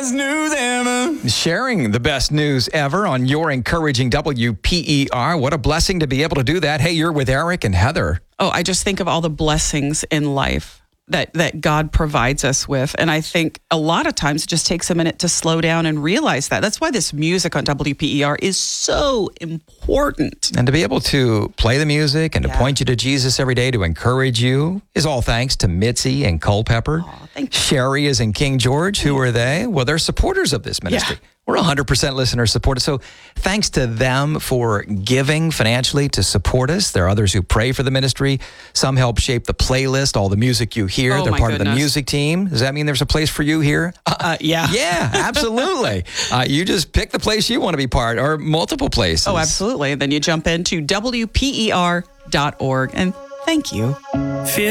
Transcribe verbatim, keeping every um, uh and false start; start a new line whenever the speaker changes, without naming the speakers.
best news ever.
Sharing the best news ever on your encouraging W P E R. What a blessing to be able to do that. Hey, you're with Eric and Heather.
Oh, I just think of all the blessings in life that, that God provides us with. And I think a lot of times it just takes a minute to slow down and realize that. That's why this music on W P E R is so important.
And to be able to play the music and to
Yeah.
point you to Jesus every day to encourage you is all thanks to Mitzi and Culpeper.
Aw, thank you.
Sherry is in King George. Who are they? Well, they're supporters of this ministry.
Yeah.
We're one hundred percent listener supported. So thanks to them for giving financially to support us. There are others who pray for the ministry. Some help shape the playlist, all the music you hear.
Oh,
They're
my
part of the
goodness.
music team. Does that mean there's a place for you here?
Uh, yeah.
Yeah, absolutely. uh, you just pick the place you want to be part, or multiple places.
Oh, absolutely. Then you jump into W P E R dot org. And thank you.
Feel